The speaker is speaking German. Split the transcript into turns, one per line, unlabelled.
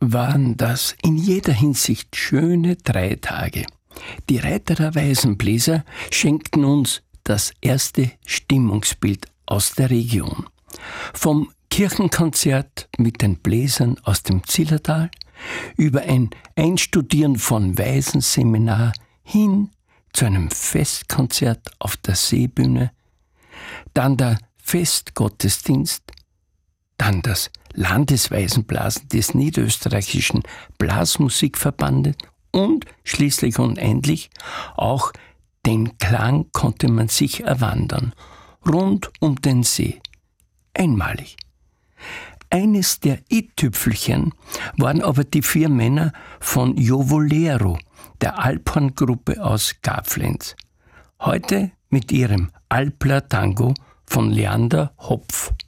waren das in jeder Hinsicht schöne 3 Tage. Die Reiterer Waisenbläser schenkten uns das erste Stimmungsbild aus der Region. Vom Kirchenkonzert mit den Bläsern aus dem Zillertal über ein Einstudieren von Waisenseminar hin zu einem Festkonzert auf der Seebühne, dann der Festgottesdienst, dann das Landeswaisenblasen des Niederösterreichischen Blasmusikverbandes und schließlich und endlich auch den Klang konnte man sich erwandern, rund um den See. Einmalig. Eines der i-Tüpfelchen waren aber die 4 Männer von Jovolero, der Alphorn-Gruppe aus Gablenz. Heute mit ihrem Alpler Tango von Leander Hopf.